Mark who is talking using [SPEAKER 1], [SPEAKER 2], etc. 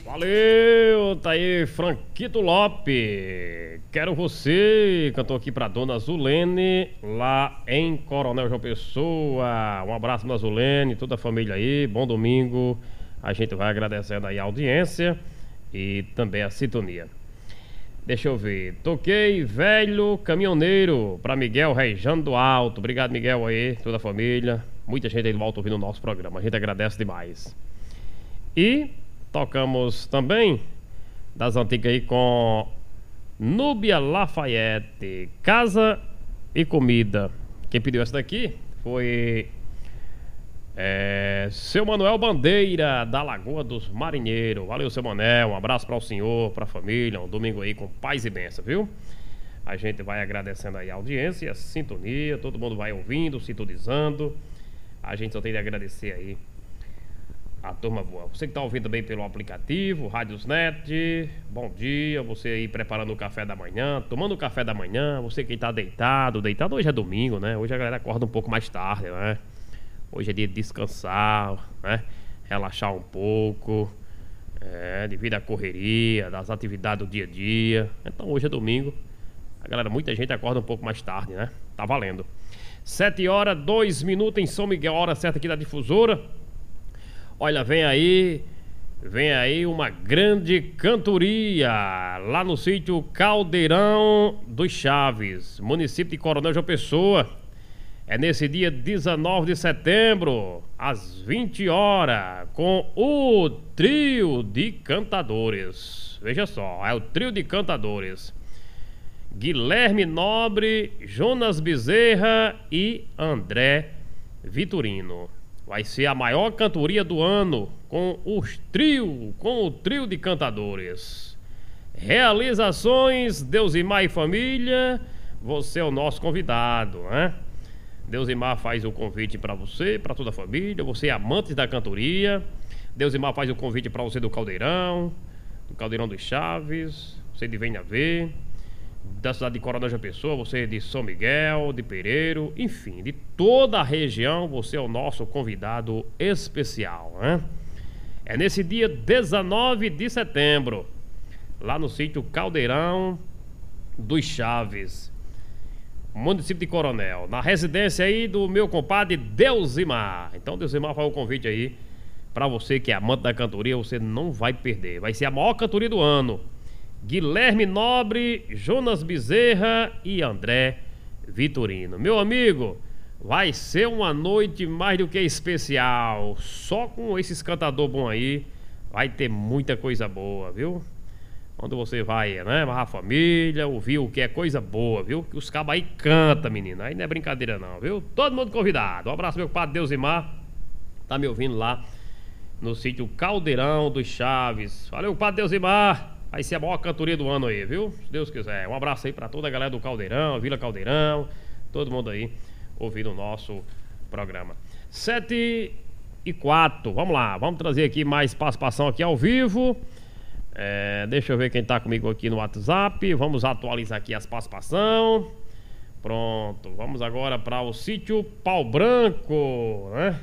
[SPEAKER 1] Valeu, tá aí Franquito Lopes. Quero você, cantou aqui pra dona Zulene, lá em Coronel João Pessoa. Um abraço pra Zulene, toda a família aí, bom domingo. A gente vai agradecendo aí a audiência e também a sintonia. Deixa eu ver, toquei Velho Caminhoneiro pra Miguel Rejano do Alto. Obrigado, Miguel aí, toda a família. Muita gente aí do Alto ouvindo o nosso programa, a gente agradece demais. E tocamos também das antigas aí com Núbia Lafayette, Casa e Comida. Quem pediu essa daqui foi seu Manuel Bandeira, da Lagoa dos Marinheiros. Valeu, seu Manuel, um abraço para o senhor, para a família, um domingo aí com paz e bênção, viu? A gente vai agradecendo aí a audiência, a sintonia, todo mundo vai ouvindo, sintonizando. A gente só tem de agradecer aí a turma boa. Você que está ouvindo também pelo aplicativo Radiosnet, bom dia. Você aí preparando o café da manhã, tomando o café da manhã. Você que está deitado, hoje é domingo, né? Hoje a galera acorda um pouco mais tarde, né? Hoje é dia de descansar, né? Relaxar um pouco, devido à correria, das atividades do dia a dia. Então hoje é domingo. A galera, muita gente acorda um pouco mais tarde, né? Tá valendo. 7h02 em São Miguel, hora certa aqui da difusora. Olha, vem aí uma grande cantoria lá no sítio Caldeirão dos Chaves, município de Coronel João Pessoa. É nesse dia 19 de setembro, às 20 horas, com o trio de cantadores. Veja só, é o trio de cantadores: Guilherme Nobre, Jonas Bezerra e André Vitorino. Vai ser a maior cantoria do ano com o trio de cantadores. Realizações Deusimar e família, você é o nosso convidado, né? Deusimar faz o convite para você, para toda a família, você é amante da cantoria. Deusimar faz o convite para você do Caldeirão dos Chaves, você de Venha Ver, da cidade de Coronel João Pessoa, você de São Miguel, de Pereiro, enfim, de toda a região, você é o nosso convidado especial, né? É nesse dia 19 de setembro, lá no sítio Caldeirão dos Chaves, município de Coronel, na residência aí do meu compadre Deusimar. Então Deusimar faz o convite aí pra você que é amante da cantoria, você não vai perder. Vai ser a maior cantoria do ano. Guilherme Nobre, Jonas Bezerra e André Vitorino. Meu amigo, vai ser uma noite mais do que especial. Só com esses cantadores bons aí, vai ter muita coisa boa, viu? Quando você vai, né, amarrar a família, ouvir o que é coisa boa, viu? Que os cabos aí cantam, menina. Aí não é brincadeira não, viu? Todo mundo convidado. Um abraço, meu compadre Deusimar. Tá me ouvindo lá no sítio Caldeirão dos Chaves. Valeu, compadre Deusimar. Vai ser a maior cantoria do ano aí, viu? Se Deus quiser. Um abraço aí pra toda a galera do Caldeirão, Vila Caldeirão, todo mundo aí ouvindo o nosso programa. 7h04, vamos lá, vamos trazer aqui mais participação aqui ao vivo. Deixa eu ver quem tá comigo aqui no WhatsApp. Vamos atualizar aqui as participações. Pronto, vamos agora para o sítio Pau Branco, né?